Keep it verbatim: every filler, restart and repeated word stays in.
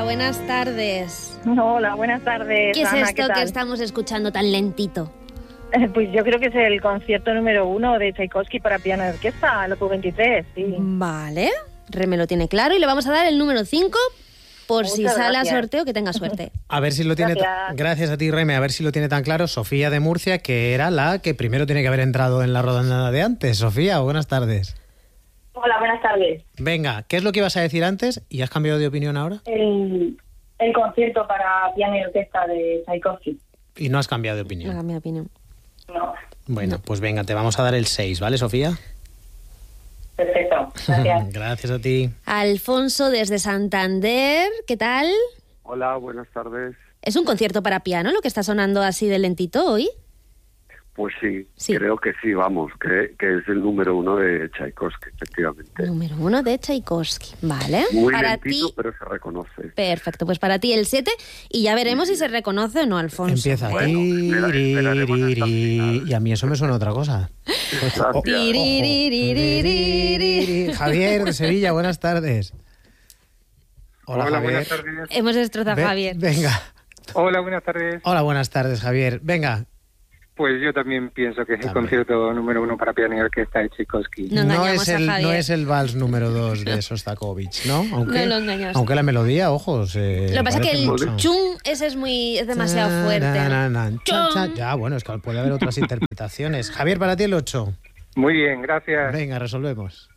buenas tardes. Hola, buenas tardes. ¿Qué es Ana, esto ¿qué que tal? estamos escuchando tan lentito? Eh, Pues yo creo que es el concierto número uno de Tchaikovsky para piano y orquesta, el opus veintitrés, sí. Vale, Reme lo tiene claro y le vamos a dar el número cinco por Muchas si sale gracias. a sorteo, que tenga suerte. A ver si lo tiene. Gracias. Gracias a ti, Reme. A ver si lo tiene tan claro Sofía de Murcia, que era la que primero tiene que haber entrado en la rodada de antes. Sofía, buenas tardes. Hola, buenas tardes. Venga, ¿qué es lo que ibas a decir antes y has cambiado de opinión ahora? El, el concierto para piano y orquesta de Tchaikovsky. Y no has cambiado de No opinión. cambia mi opinión. No, Bueno, pues venga, te vamos a dar el seis, ¿vale, Sofía? perfecto. Gracias. Gracias a ti. Alfonso desde Santander, ¿qué tal? Hola, buenas tardes. ¿Es un concierto para piano lo que está sonando así de lentito hoy? Pues sí, Sí. creo que sí, vamos, que, que es el número uno de Tchaikovsky, efectivamente. Número uno de Tchaikovsky, ¿vale? Muy para lentito, ti, pero se reconoce. perfecto, pues para ti el siete y ya veremos si se reconoce o no, Alfonso. Empieza. Bueno, espera- esperaremos hasta el final. Y a mí eso me suena otra cosa. Pues, o- Gracias. Tiririririri. Javier de Sevilla, buenas tardes. Hola, Hola, Javier. buenas tardes. Hemos destrozado Ve- a Javier. Venga. Hola, buenas tardes. Hola, buenas tardes, Javier. Venga. Pues yo también pienso que es el También. concierto número uno para piano y orquesta de Tchaikovsky. No engañamos es a el, Javier. no es el vals número dos de Sostakovich, ¿no? Aunque, No lo engañamos. aunque la melodía, ojo, se Lo que pasa es que parece el mucho. chung ese es muy es demasiado fuerte. Tarananan, chan, chan. Chung. Ya, bueno, es que puede haber otras interpretaciones. Javier, para ti el ocho. Muy bien, gracias. Venga, resolvemos.